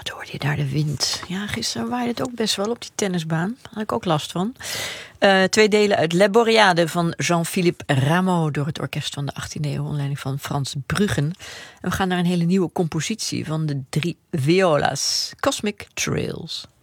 Wat hoorde je daar, de wind? Ja, gisteren waaide het ook best wel op die tennisbaan. Daar had ik ook last van. 2 delen uit La Boreade van Jean-Philippe Rameau door het orkest van de 18e eeuw onder leiding van Frans Bruggen. En we gaan naar een hele nieuwe compositie van de 3 viola's, Cosmic Trails.